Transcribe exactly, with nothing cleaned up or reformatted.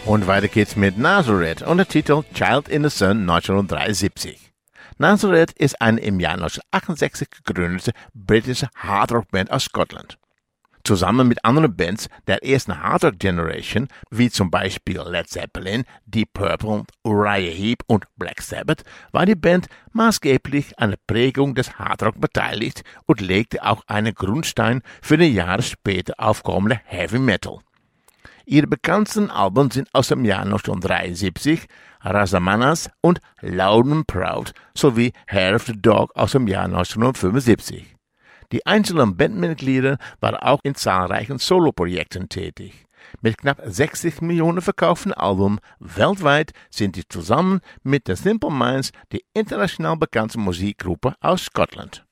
Und weiter geht's mit Nazareth und der Titel Child in the Sun neunzehnhundertdreiundsiebzig. Nazareth ist eine im Jahr neunzehnhundertachtundsechzig gegründete britische Hardrock-Band aus Schottland. Zusammen mit anderen Bands der ersten Hardrock-Generation, wie zum Beispiel Led Zeppelin, Deep Purple, Uriah Heep und Black Sabbath, war die Band maßgeblich an der Prägung des Hardrock beteiligt und legte auch einen Grundstein für den Jahre später aufkommende Heavy Metal. Ihre bekanntesten Alben sind aus dem Jahr neunzehnhundertdreiundsiebzig, Rasamanas und Loud and Proud sowie Hair of the Dog aus dem Jahr neunzehnhundertfünfundsiebzig. Die einzelnen Bandmitglieder waren auch in zahlreichen Soloprojekten tätig. Mit knapp sechzig Millionen verkauften Alben weltweit sind sie zusammen mit The Simple Minds die international bekannte Musikgruppe aus Schottland.